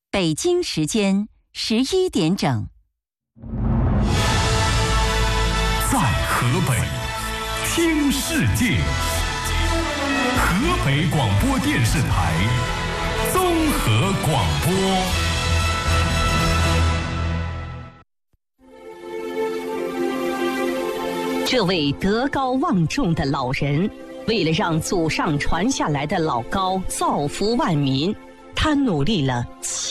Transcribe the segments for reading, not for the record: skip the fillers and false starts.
北京时间11点整。 在河北听世界，河北广播电视台综合广播。 这位德高望重的老人，为了让祖上传下来的老高造福万民，他努力了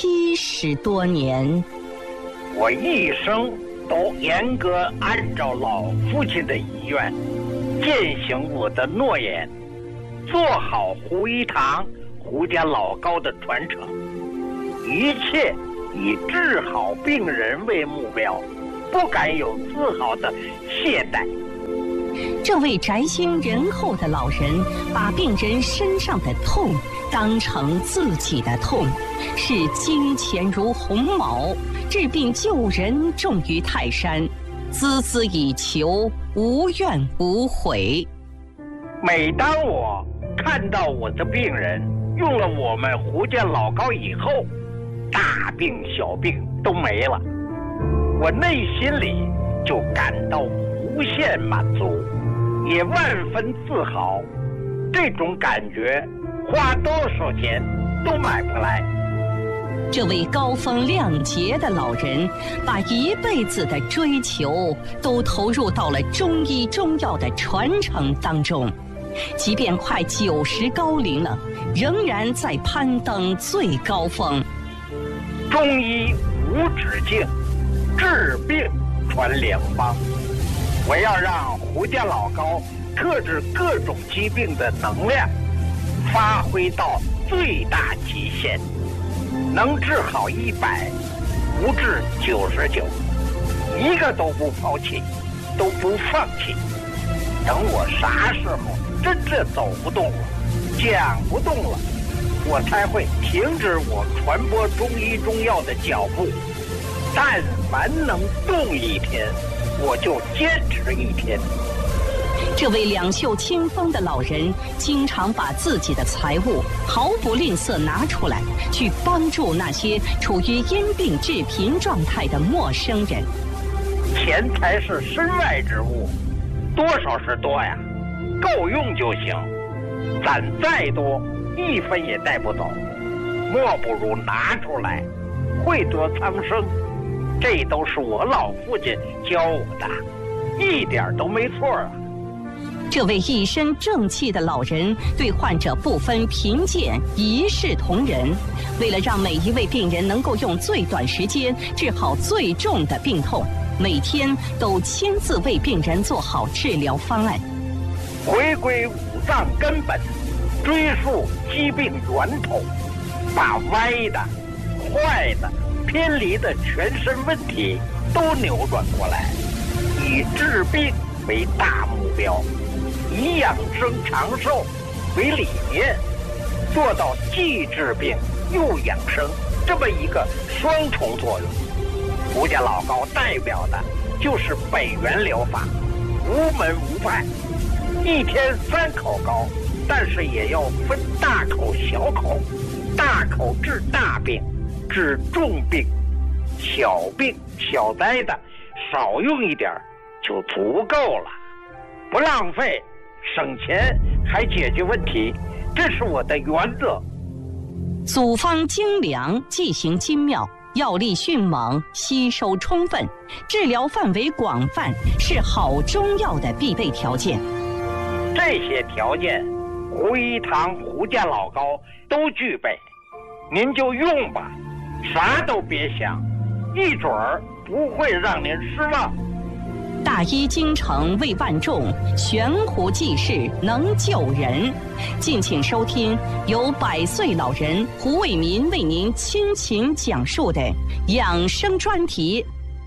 70多年。 我一生都严格按照老父亲的遗愿，践行我的诺言，做好胡一堂、胡家老高的传承，一切以治好病人为目标，不敢有丝毫的懈怠。 这位宅心仁厚的老人，把病人身上的痛当成自己的痛，视金钱如鸿毛，治病救人重于泰山，孜孜以求，无怨无悔。 每当我看到我的病人用了我们胡家老高以后，大病小病都没了，我内心里就感到无限满足，也万分自豪。这种感觉花多少钱都买不来。 这位高风亮节的老人，把一辈子的追求都投入到了中医中药的传承当中，即便快90高龄了，仍然在攀登最高峰。 中医无止境，治病传良方。我要让胡家老高克制各种疾病的能量发挥到最大极限，能治好100，不治99，一个都不抛弃，都不放弃。等我啥时候真正走不动了，讲不动了，我才会停止我传播中医中药的脚步。但凡能动一天，我就坚持一天。 这位两袖清风的老人，经常把自己的财物毫不吝啬拿出来，去帮助那些处于因病致贫状态的陌生人。 钱财是身外之物，多少是多呀，够用就行。攒再多，1分也带不走，莫不如拿出来，惠泽苍生。这都是我老父亲教我的，一点都没错啊。 这位一身正气的老人，对患者不分贫贱，一视同仁。为了让每一位病人能够用最短时间治好最重的病痛，每天都亲自为病人做好治疗方案。 回归五脏根本，追溯疾病源头，把歪的、坏的、偏离的全身问题都扭转过来，以治病为大目标，以养生长寿为理念，做到既治病又养生这么一个双重作用。胡家老高代表的就是北元疗法，无门无派，一天3口高，但是也要分大口小口，大口治大病，治重病，小病小灾的少用一点就足够了，不浪费，省钱还解决问题，这是我的原则。 组方精良，剂型精妙，药力迅猛，吸收充分，治疗范围广泛，是好中药的必备条件。 这些条件，胡一堂、胡家老高都具备，您就用吧，啥都别想，一准儿不会让您失望。 大医精诚为万众，悬壶济世能救人。敬请收听由100岁老人胡卫民为您倾情讲述的养生专题。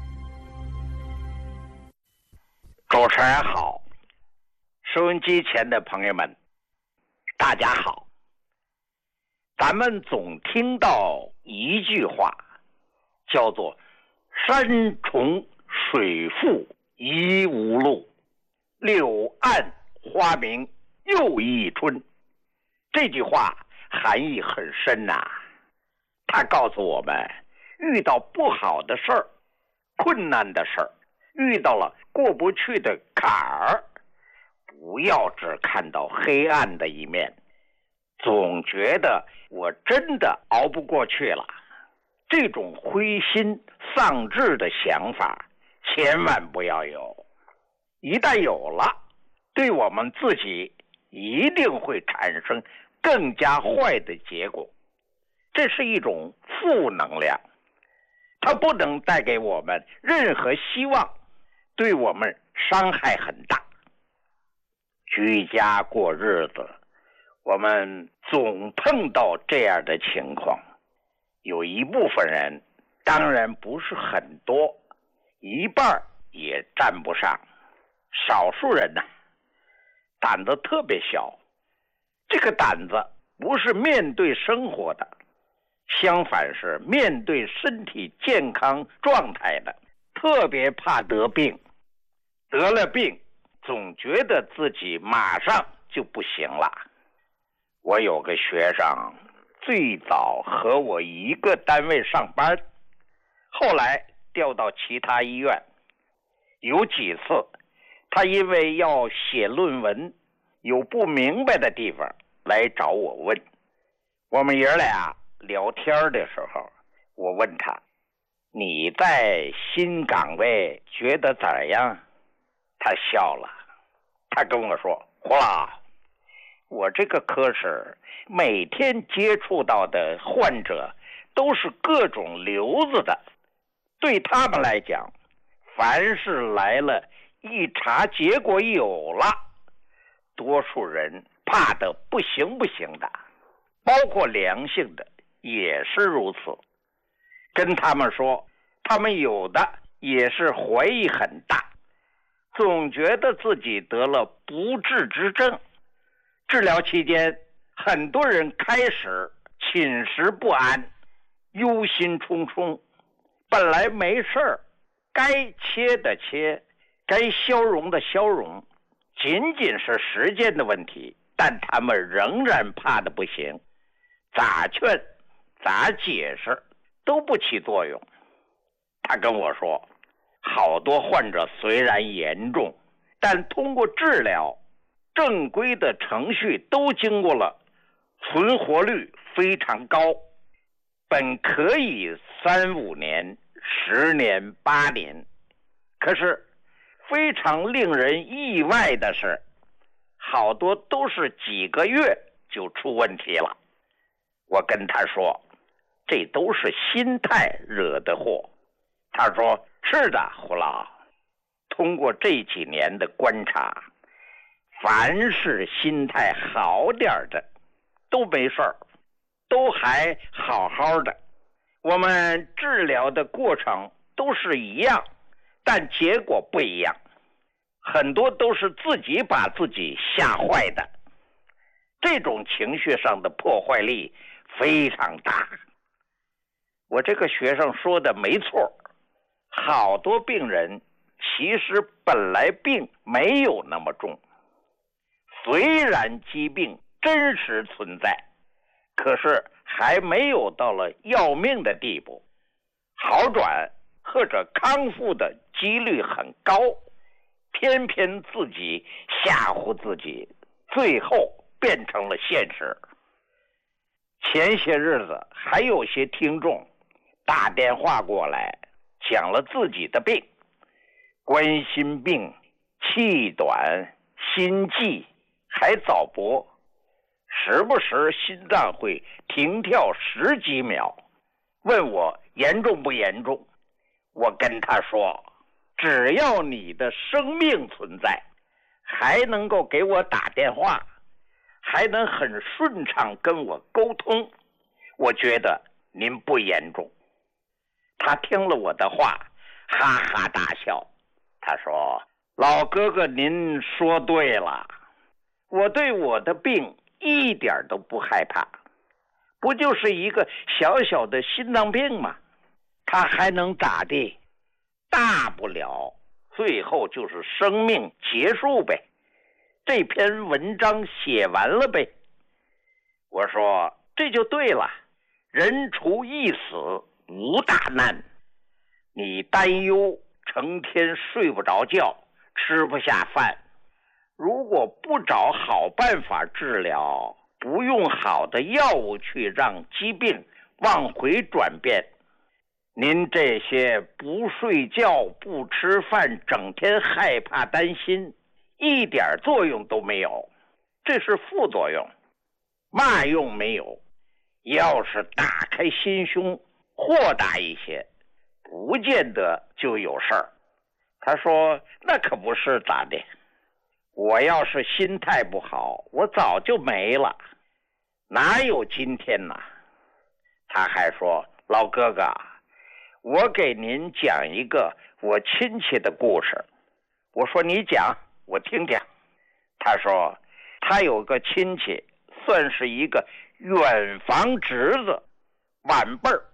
主持人好，收音机前的朋友们，大家好。咱们总听到一句话，叫做山重水复疑无路，柳暗花明又一春。这句话含义很深呐， 他告诉我们，遇到不好的事儿、困难的事儿，遇到了过不去的坎儿，不要只看到黑暗的一面，总觉得我真的熬不过去了。这种灰心丧志的想法千万不要有，一旦有了，对我们自己一定会产生更加坏的结果。这是一种负能量，它不能带给我们任何希望，对我们伤害很大。居家过日子，我们总碰到这样的情况，有一部分人，当然不是很多，一半也占不上，少数人呢，胆子特别小，这个胆子不是面对生活的，相反是面对身体健康状态的，特别怕得病，得了病总觉得自己马上就不行了。我有个学生最早和我一个单位上班，后来调到其他医院，有几次他因为要写论文，有不明白的地方来找我问。我们爷俩聊天的时候，我问他，你在新岗位觉得怎样？他笑了，他跟我说，胡老，我这个科室每天接触到的患者都是各种瘤子的，对他们来讲，凡是来了一查结果有了，多数人怕得不行不行的，包括良性的也是如此。跟他们说，他们有的也是怀疑很大，总觉得自己得了不治之症。治疗期间，很多人开始寝食不安，忧心忡忡，本来没事儿，该切的切，该消融的消融，仅仅是时间的问题，但他们仍然怕得不行，咋劝咋解释都不起作用。他跟我说，好多患者虽然严重，但通过治疗正规的程序都经过了，存活率非常高，本可以3-5年、10年、8年，可是非常令人意外的是，好多都是几个月就出问题了。我跟他说，这都是心态惹的祸。他说，是的，胡老，通过这几年的观察，凡是心态好点的都没事儿，都还好好的。我们治疗的过程都是一样，但结果不一样，很多都是自己把自己吓坏的。这种情绪上的破坏力非常大。我这个学生说的没错，好多病人其实本来病没有那么重，虽然疾病真实存在，可是还没有到了要命的地步，好转或者康复的几率很高，偏偏自己吓唬自己，最后变成了现实。前些日子还有些听众打电话过来，讲了自己的病，冠心病、气短、心悸，还早搏，时不时心脏会停跳10几秒，问我严重不严重。我跟他说，只要你的生命存在，还能够给我打电话，还能很顺畅跟我沟通，我觉得您不严重。他听了我的话，哈哈大笑。他说，老哥哥您说对了，我对我的病一点都不害怕，不就是一个小小的心脏病吗？他还能咋地？大不了最后就是生命结束呗，这篇文章写完了呗。我说，这就对了， 人除一死无大难。你担忧，成天睡不着觉，吃不下饭，如果不找好办法治疗，不用好的药物去让疾病往回转变，您这些不睡觉不吃饭，整天害怕担心，一点作用都没有，这是副作用，嘛用没有。要是打开心胸，豁达一些，不见得就有事儿。他说那可不是咋的，我要是心态不好，我早就没了，哪有今天呢？他还说，老哥哥，我给您讲一个我亲戚的故事。我说你讲，我听听。他说他有个亲戚，算是一个远房侄子，晚辈儿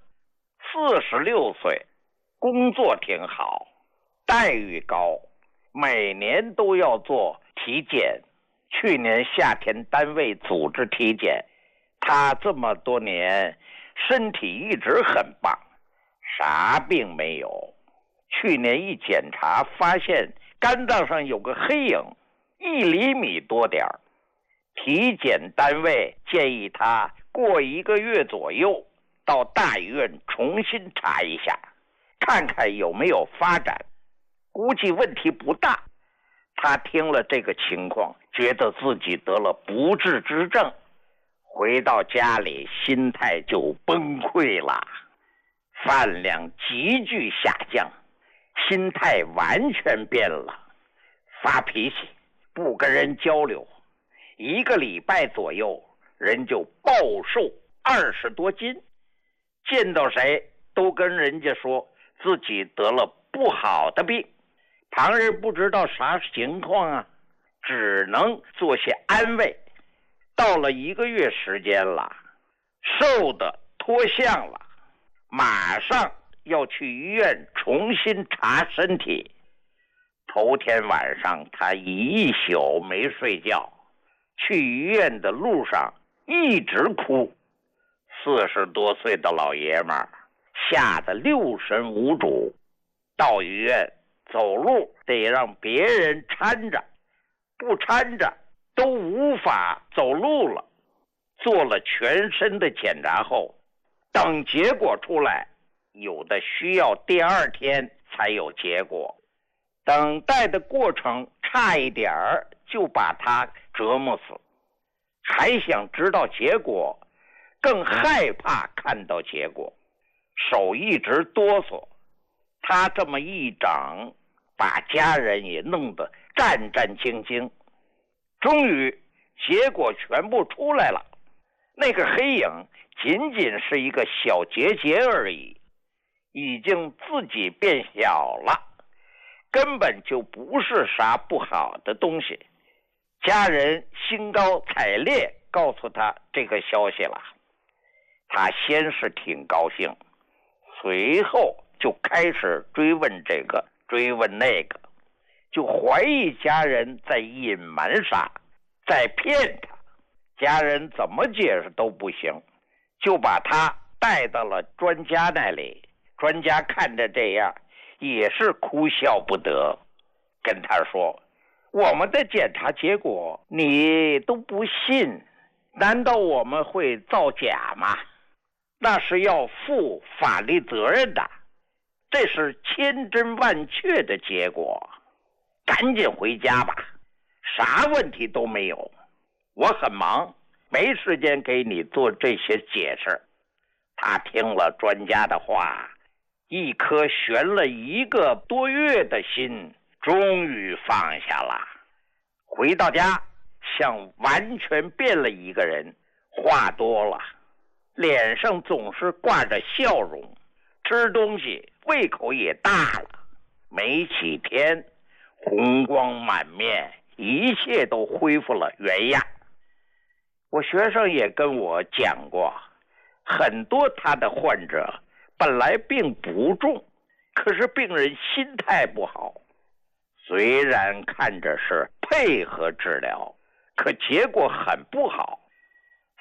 ，46岁，工作挺好，待遇高，每年都要做体检。去年夏天单位组织体检，他这么多年身体一直很棒，啥病没有。去年一检查发现肝脏上有个黑影，1厘米多点儿。体检单位建议他过1个月左右到大医院重新查一下，看看有没有发展，估计问题不大。他听了这个情况，觉得自己得了不治之症，回到家里心态就崩溃了，饭量急剧下降，心态完全变了，发脾气，不跟人交流，1个礼拜左右人就暴瘦20多斤，见到谁都跟人家说自己得了不好的病，旁人不知道啥情况啊，只能做些安慰。到了1个月时间了，瘦的脱相了，马上要去医院重新查身体。头天晚上他一宿没睡觉，去医院的路上一直哭。40多岁的老爷们儿吓得六神无主，到医院走路得让别人搀着，不搀着都无法走路了。做了全身的检查后，等结果出来，有的需要第2天才有结果，等待的过程差一点儿就把他折磨死，还想知道结果，更害怕看到结果，手一直哆嗦。他这么一整，把家人也弄得战战兢兢。终于结果全部出来了，那个黑影仅仅是一个小结节而已，已经自己变小了，根本就不是啥不好的东西。家人兴高采烈告诉他这个消息了，他先是挺高兴，随后就开始追问这个追问那个，就怀疑家人在隐瞒啥，在骗他。家人怎么解释都不行，就把他带到了专家那里。专家看着这样也是哭笑不得，跟他说，我们的检查结果你都不信，难道我们会造假吗？那是要负法律责任的，这是千真万确的结果，赶紧回家吧，啥问题都没有，我很忙，没时间给你做这些解释。他听了专家的话，一颗悬了1个多月的心终于放下了。回到家像完全变了一个人，话多了，脸上总是挂着笑容，吃东西胃口也大了，没几天红光满面，一切都恢复了原样。我学生也跟我讲过，很多他的患者本来病不重，可是病人心态不好，虽然看着是配合治疗，可结果很不好。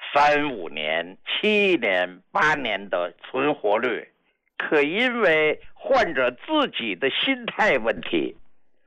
3、5年、7年、8年的存活率，可因为患者自己的心态问题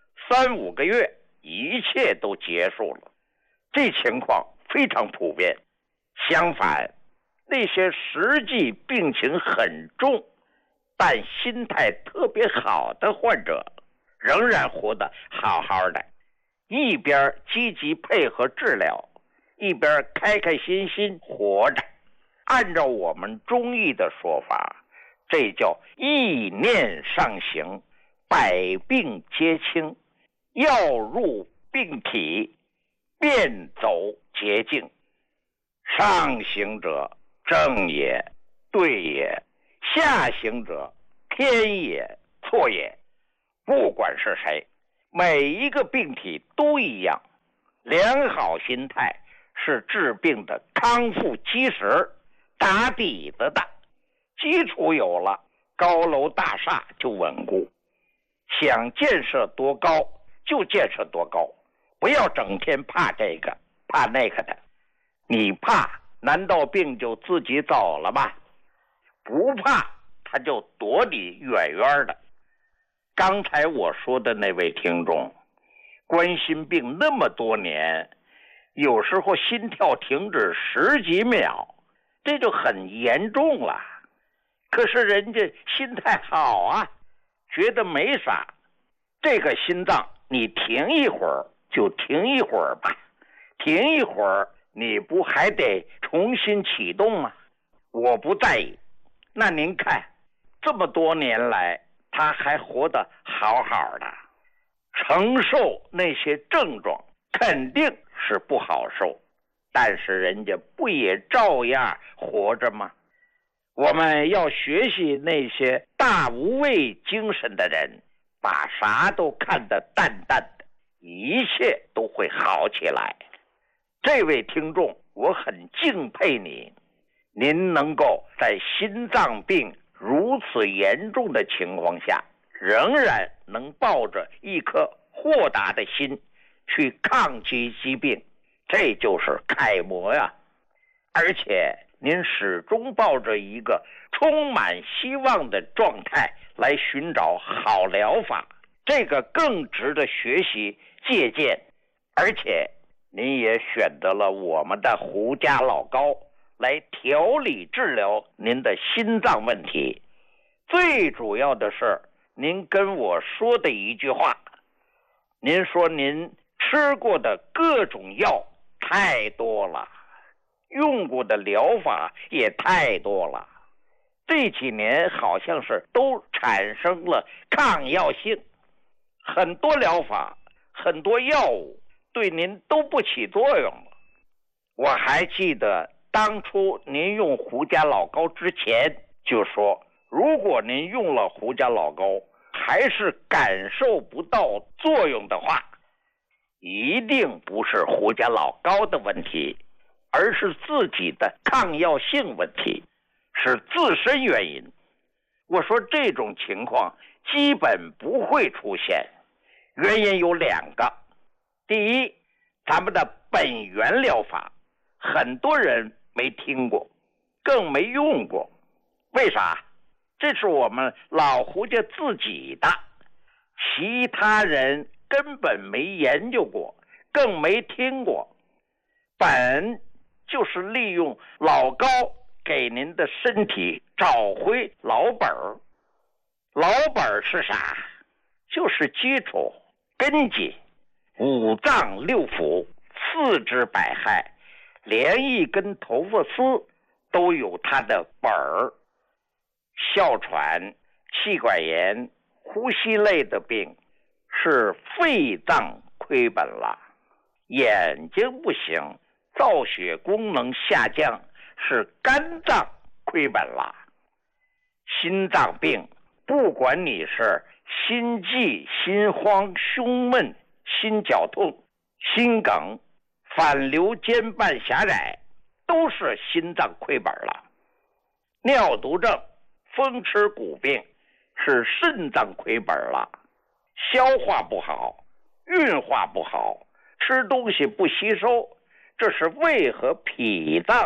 ，3、5个月一切都结束了。这情况非常普遍。相反，那些实际病情很重但心态特别好的患者，仍然活得好好的，一边积极配合治疗，一边开开心心活着。按照我们中医的说法，这叫意念上行，百病皆清，药入病体，便走捷径。上行者正也，对也；下行者偏也，错也。不管是谁，每一个病体都一样。良好心态是治病的康复基石，打底子的。基础有了，高楼大厦就稳固。想建设多高就建设多高，不要整天怕这个怕那个的。你怕，难道病就自己走了吗？不怕，他就躲你远远的。刚才我说的那位听众，冠心病那么多年，有时候心跳停止10几秒，这就很严重了。可是人家心态好啊，觉得没啥。这个心脏你停一会儿就停一会儿吧，停一会儿你不还得重新启动吗？我不在意。那您看，这么多年来他还活得好好的，承受那些症状肯定是不好受，但是人家不也照样活着吗？我们要学习那些大无畏精神的人，把啥都看得淡淡的，一切都会好起来。这位听众，我很敬佩你，您能够在心脏病如此严重的情况下，仍然能抱着一颗豁达的心去抗击疾病，这就是楷模呀。而且您始终抱着一个充满希望的状态来寻找好疗法，这个更值得学习借鉴。而且您也选择了我们的胡家老高来调理治疗您的心脏问题。最主要的是您跟我说的一句话，您说您吃过的各种药太多了，用过的疗法也太多了，这几年好像是都产生了抗药性，很多疗法很多药物对您都不起作用了。我还记得当初您用胡家老高之前就说，如果您用了胡家老高还是感受不到作用的话，一定不是胡家老高的问题，而是自己的抗药性问题，是自身原因。我说这种情况基本不会出现，原因有2个。第一，咱们的本源疗法很多人没听过，更没用过。为啥？这是我们老胡家自己的，其他人根本没研究过，更没听过。本就是利用老高给您的身体找回老本儿。老本儿是啥？就是基础根基，五脏六腑、4肢百骸，连一根头发丝都有它的本儿。哮喘、气管炎、呼吸类的病是肺脏亏本了，眼睛不行，造血功能下降是肝脏亏本了。心脏病，不管你是心悸、心慌、胸闷、心绞痛、心梗、反流间瓣狭窄，都是心脏亏本了。尿毒症、风湿骨病是肾脏亏本了，消化不好、运化不好、吃东西不吸收，这是胃和脾脏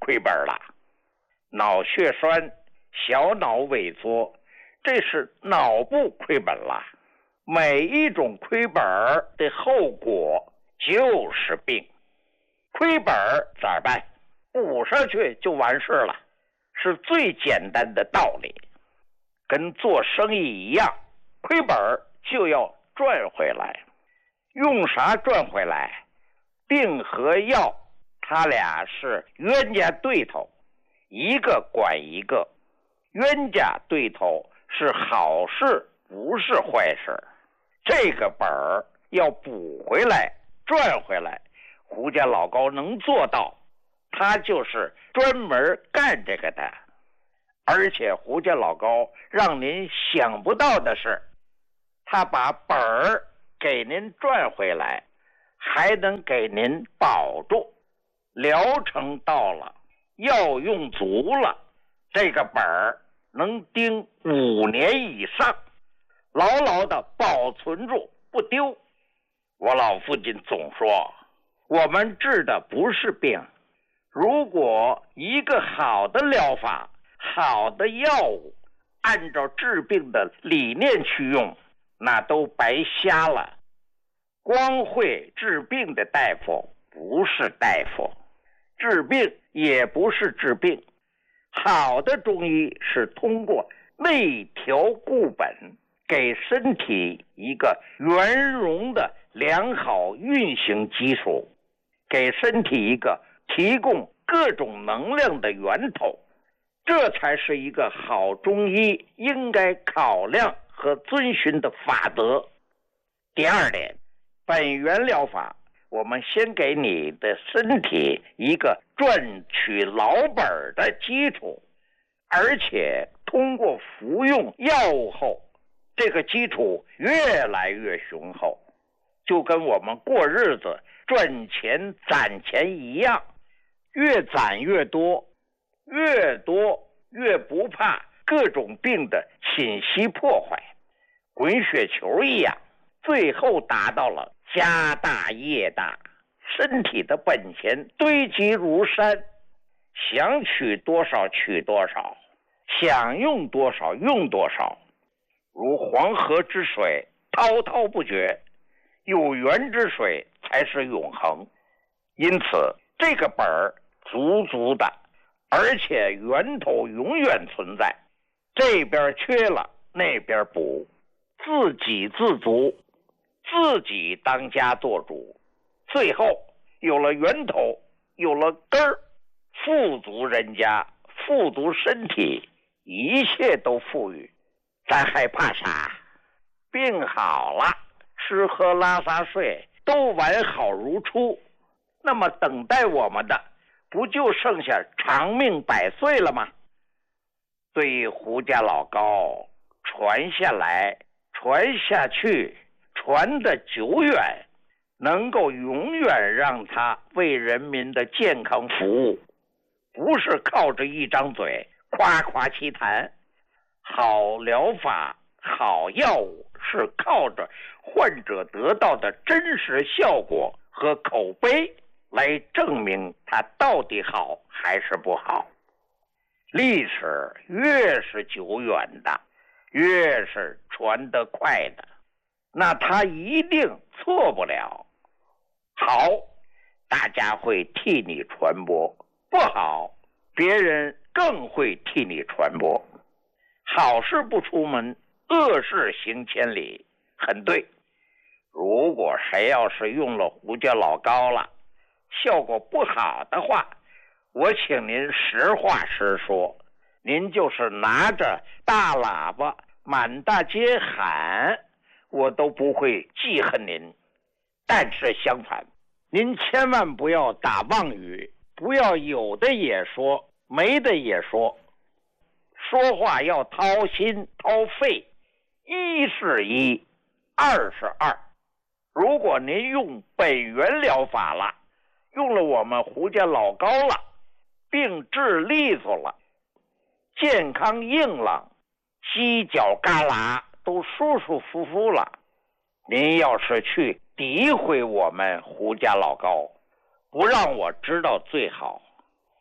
亏本了。脑血栓、小脑萎缩，这是脑部亏本了。每一种亏本的后果就是病。亏本咋办？补上去就完事了，是最简单的道理。跟做生意一样，亏本就要赚回来。用啥赚回来？病和药，他俩是冤家对头，一个管一个。冤家对头是好事，不是坏事。这个本儿要补回来，赚回来，胡家老高能做到，他就是专门干这个的。而且胡家老高让您想不到的是，他把本儿给您赚回来，还能给您保住。疗程到了，药用足了，这个本儿能盯5年以上，牢牢的保存住不丢。我老父亲总说，我们治的不是病，如果一个好的疗法、好的药物按照治病的理念去用，那都白瞎了。光会治病的大夫不是大夫，治病也不是治病。好的中医是通过内调固本，给身体一个圆融的良好运行基础，给身体一个提供各种能量的源头，这才是一个好中医应该考量和遵循的法则。第二点，本源疗法，我们先给你的身体一个赚取老本的基础，而且通过服用药物后，这个基础越来越雄厚，就跟我们过日子赚钱攒钱一样，越攒越多，越多越不怕各种病的侵袭破坏，滚雪球一样，最后达到了家大业大，身体的本钱堆积如山，想取多少取多少，想用多少用多少，如黄河之水滔滔不绝，有源之水才是永恒。因此这个本儿足足的，而且源头永远存在，这边缺了那边补，自给自足，自己当家做主，最后有了源头，有了根儿，富足人家，富足身体，一切都富裕，咱害怕啥？病好了，吃喝拉撒睡都完好如初，那么等待我们的不就剩下长命百岁了吗？对于胡家老高传下来，传下去，传得久远，能够永远让他为人民的健康服务，不是靠着一张嘴夸夸其谈。好疗法、好药物是靠着患者得到的真实效果和口碑来证明它到底好还是不好。历史越是久远的，越是传得快的，那它一定错不了。好，大家会替你传播；不好，别人更会替你传播。好事不出门，恶事行千里，很对。如果谁要是用了胡家老高了，效果不好的话，我请您实话实说，您就是拿着大喇叭满大街喊，我都不会记恨您。但是相反，您千万不要打妄语，不要有的也说，没的也说。说话要掏心掏肺，一是一，二是二。如果您用本源疗法了，用了我们胡家老高了，病治利索了，健康硬朗，犄角旮旯都舒舒服服了，您要是去诋毁我们胡家老高，不让我知道最好，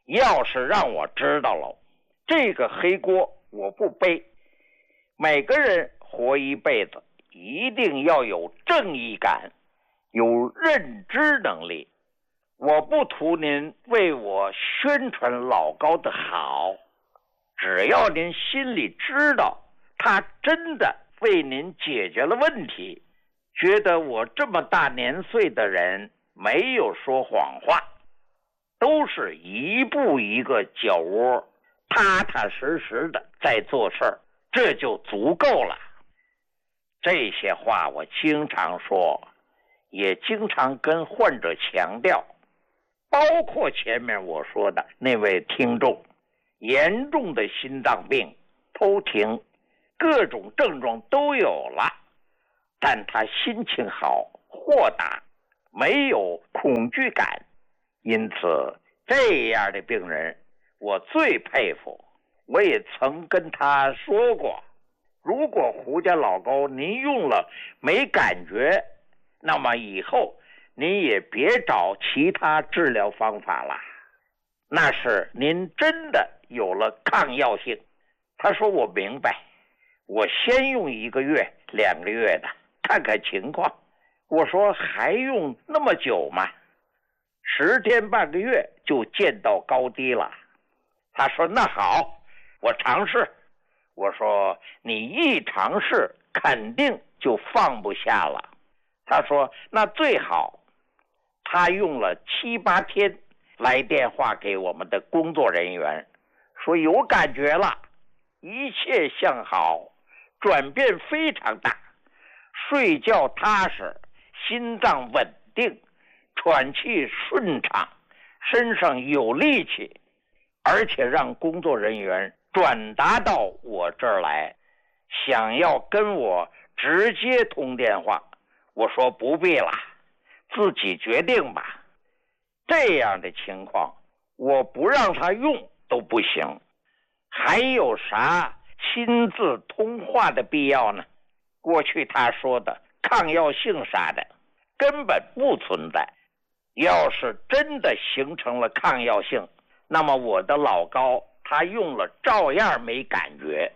要是让我知道了，这个黑锅我不背。每个人活一辈子，一定要有正义感，有认知能力。我不图您为我宣传老高的好，只要您心里知道他真的为您解决了问题，觉得我这么大年岁的人没有说谎话，都是一步一个脚窝，踏踏实实的在做事儿，这就足够了。这些话我经常说，也经常跟患者强调，包括前面我说的那位听众，严重的心脏病、偷停，各种症状都有了，但他心情好、豁达，没有恐惧感，因此这样的病人我最佩服。我也曾跟他说过，如果胡家老高您用了没感觉，那么以后您也别找其他治疗方法了，那是您真的有了抗药性。他说我明白，我先用1个月、2个月的看看情况。我说还用那么久吗？10天半个月就见到高低了。他说那好，我尝试。我说你一尝试肯定就放不下了。他说那最好。他用了7、8天来电话给我们的工作人员，说有感觉了，一切向好，转变非常大，睡觉踏实，心脏稳定，喘气顺畅，身上有力气，而且让工作人员转达到我这儿来，想要跟我直接通电话。我说不必了，自己决定吧。这样的情况我不让他用都不行，还有啥亲自通话的必要呢？过去他说的抗药性啥的根本不存在。要是真的形成了抗药性，那么我的老高他用了照样没感觉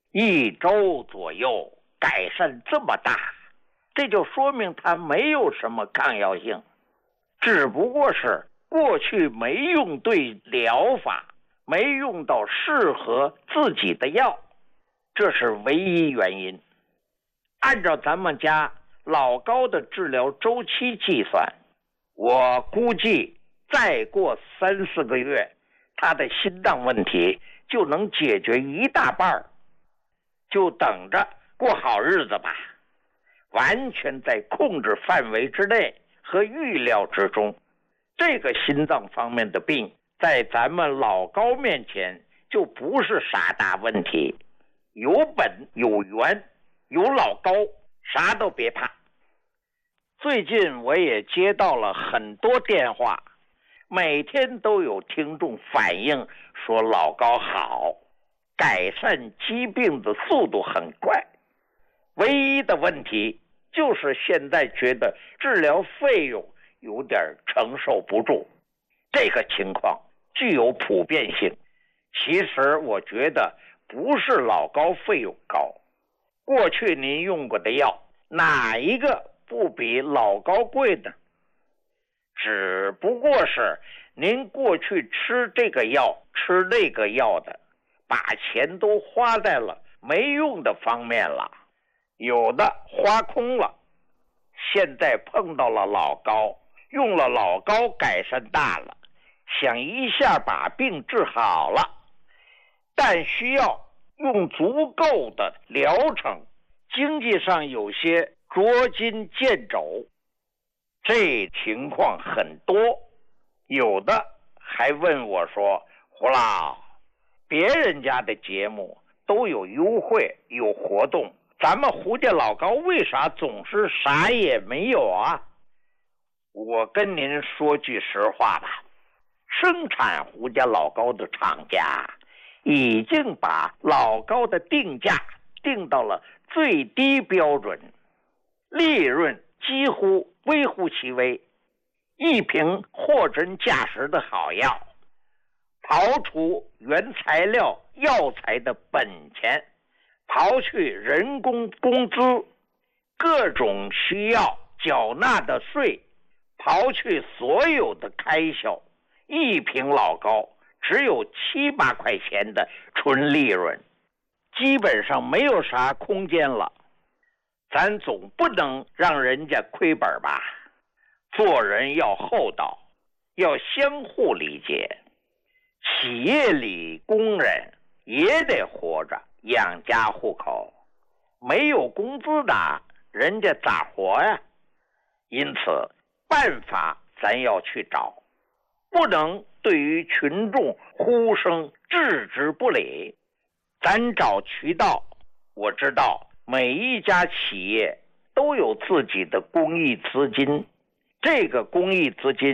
，1周左右改善这么大，这就说明他没有什么抗药性，只不过是过去没用对疗法，没用到适合自己的药，这是唯一原因。按照咱们家老高的治疗周期计算，我估计再过3、4个月，他的心脏问题就能解决一大半，就等着过好日子吧，完全在控制范围之内和预料之中。这个心脏方面的病在咱们老高面前就不是啥大问题，有本有源，有老高，啥都别怕。最近我也接到了很多电话，每天都有听众反映说老高好，改善疾病的速度很快，唯一的问题就是现在觉得治疗费用有点承受不住。这个情况具有普遍性。其实我觉得不是老高费用高，过去您用过的药哪一个不比老高贵呢？只不过是您过去吃这个药吃那个药的，把钱都花在了没用的方面了，有的花空了。现在碰到了老高，用了老高改善大了，想一下把病治好了，但需要用足够的疗程，经济上有些捉襟见肘，这情况很多。有的还问我说，胡老，别人家的节目都有优惠有活动，咱们胡家老高为啥总是啥也没有啊？我跟您说句实话吧，生产胡家老高的厂家已经把老高的定价定到了最低标准，利润几乎微乎其微，一瓶货真价实的好药， 刨除原材料药材的本钱，刨去人工工资、各种需要缴纳的税，刨去所有的开销，一瓶老高只有7、8块钱的纯利润，基本上没有啥空间了。咱总不能让人家亏本吧？做人要厚道，要相互理解。企业里工人也得活着，养家糊口，没有工资的人家咋活呀？因此办法咱要去找，不能对于群众呼声置之不理。咱找渠道，我知道每一家企业都有自己的公益资金，这个公益资金